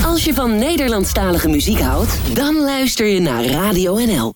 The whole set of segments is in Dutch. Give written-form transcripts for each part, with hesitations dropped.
Als je van Nederlandstalige muziek houdt, dan luister je naar Radio NL.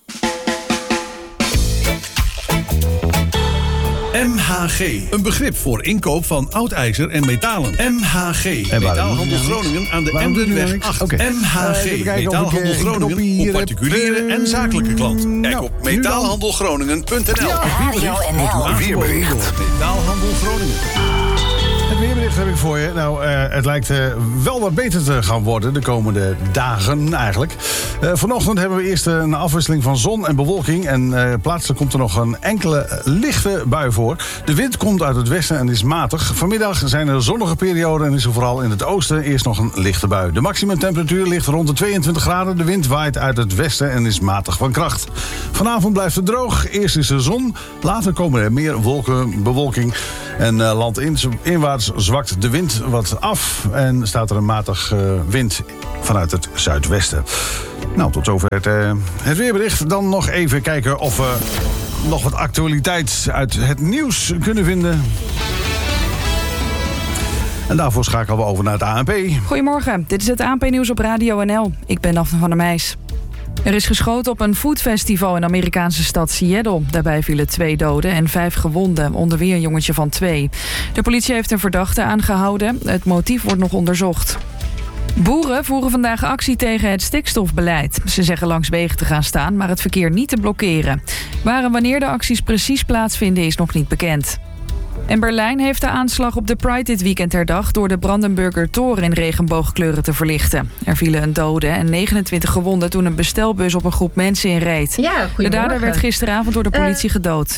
MHG, een begrip voor inkoop van oud ijzer en metalen. MHG, Metaalhandel Groningen aan de Emdenweg 8. Okay. MHG, Metaalhandel Groningen, op particuliere en zakelijke klanten. Kijk op metaalhandelgroningen.nl. Radio NL. Weerbericht. Metaalhandel Groningen. Het weerbericht heb ik voor je. Nou, het lijkt wel wat beter te gaan worden de komende dagen eigenlijk. Vanochtend hebben we eerst een afwisseling van zon en bewolking. En plaatselijk komt er nog een enkele lichte bui voor. De wind komt uit het westen en is matig. Vanmiddag zijn er zonnige perioden en is er vooral in het oosten eerst nog een lichte bui. De maximumtemperatuur ligt rond de 22 graden. De wind waait uit het westen en is matig van kracht. Vanavond blijft het droog. Eerst is er zon. Later komen er meer bewolking. En landinwaarts zwakt de wind wat af en staat er een matig wind vanuit het zuidwesten. Nou, tot zover het weerbericht. Dan nog even kijken of we nog wat actualiteit uit het nieuws kunnen vinden. En daarvoor schakelen we over naar het ANP. Goedemorgen, dit is het ANP-nieuws op Radio NL. Ik ben Daphne van der Meijs. Er is geschoten op een foodfestival in de Amerikaanse stad Seattle. Daarbij vielen 2 doden en 5 gewonden, onder wie een jongetje van 2. De politie heeft een verdachte aangehouden. Het motief wordt nog onderzocht. Boeren voeren vandaag actie tegen het stikstofbeleid. Ze zeggen langs wegen te gaan staan, maar het verkeer niet te blokkeren. Waar en wanneer de acties precies plaatsvinden is nog niet bekend. En Berlijn heeft de aanslag op de Pride dit weekend herdacht door de Brandenburger Tor in regenboogkleuren te verlichten. Er vielen een dode en 29 gewonden toen een bestelbus op een groep mensen inreed. Ja, de dader werd gisteravond door de politie gedood.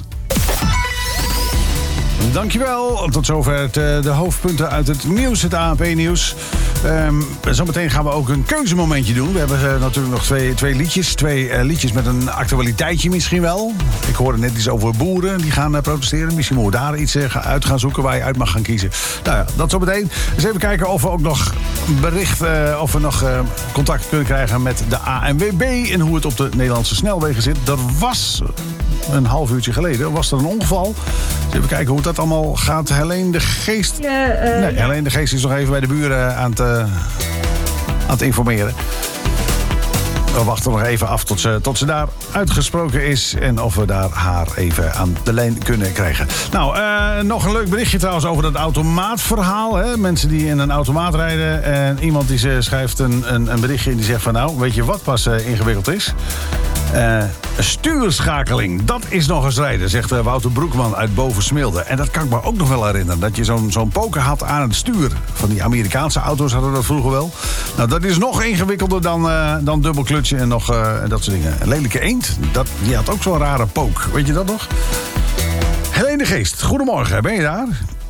Dankjewel. Tot zover de hoofdpunten uit het nieuws, het ANP-nieuws. Zometeen gaan we ook een keuzemomentje doen. We hebben natuurlijk nog twee liedjes. 2 liedjes met een actualiteitje misschien wel. Ik hoorde net iets over boeren die gaan protesteren. Misschien moeten we daar iets uit gaan zoeken waar je uit mag gaan kiezen. Nou ja, dat zometeen. Dus even kijken of we ook nog of we nog contact kunnen krijgen met de ANWB en hoe het op de Nederlandse snelwegen zit. Er was een half uurtje geleden was er een ongeval. Dus even kijken hoe dat allemaal gaat. Helene de Geest. Helene de Geest is nog even bij de buren aan het informeren. We wachten nog even af tot ze daar uitgesproken is. En of we daar haar even aan de lijn kunnen krijgen. Nou, nog een leuk berichtje trouwens over dat automaatverhaal. Hè? Mensen die in een automaat rijden. En iemand die schrijft een berichtje en die zegt van nou, weet je wat pas ingewikkeld is? Stuurschakeling, dat is nog eens rijden, zegt Wouter Broekman uit Bovensmilde. En dat kan ik me ook nog wel herinneren. Dat je zo'n poker had aan het stuur. Van die Amerikaanse auto's hadden dat vroeger wel. Nou, dat is nog ingewikkelder dan dubbelklutsen en nog dat soort dingen. Een lelijke eend, die had ook zo'n rare pook. Weet je dat nog? Helene de Geest, goedemorgen. Ben je daar?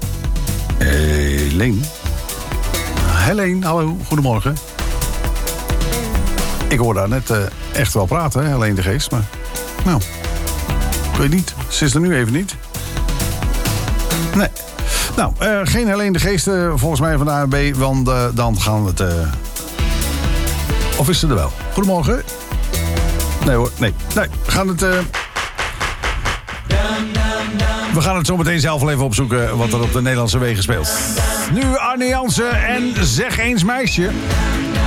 Helene, hallo, goedemorgen. Ik hoor daar net echt wel praten, hè, Helene de Geest. Maar, nou, ik weet niet. Ze is er nu even niet. Nee. Nou, geen Helene de Geest volgens mij van de ANWB, want dan gaan we het... Of is ze er wel? Goedemorgen. Nee hoor, nee. We gaan het zo meteen zelf wel even opzoeken wat er op de Nederlandse wegen speelt. Nu Arne Jansen en Zeg eens meisje.